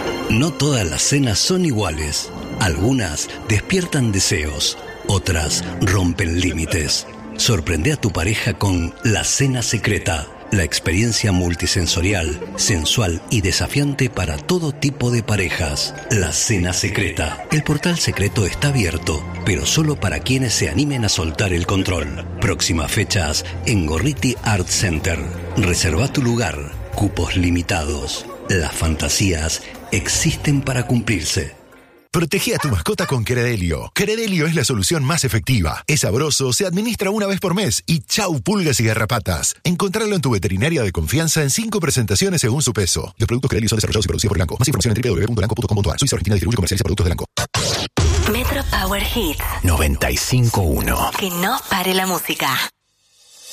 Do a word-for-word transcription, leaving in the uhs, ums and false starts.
No todas las cenas son iguales. Algunas despiertan deseos, otras rompen límites. Sorprende a tu pareja con La Cena Secreta, la experiencia multisensorial, sensual y desafiante para todo tipo de parejas. La Cena Secreta. El portal secreto está abierto, pero solo para quienes se animen a soltar el control. Próximas fechas en Gorriti Art Center. Reserva tu lugar. Cupos limitados. Las fantasías existen para cumplirse. Protege a tu mascota con Credelio. Credelio es la solución más efectiva. Es sabroso, se administra una vez por mes y chau pulgas y garrapatas. Encontralo en tu veterinaria de confianza en cinco presentaciones según su peso. Los productos Credelio son desarrollados y producidos por Elanco. Más información en doble u doble u doble u punto elanco punto com punto a r. Suiza Argentina distribuye y comercializa productos de Elanco. Metro Power Hits noventa y cinco punto uno. Que no pare la música.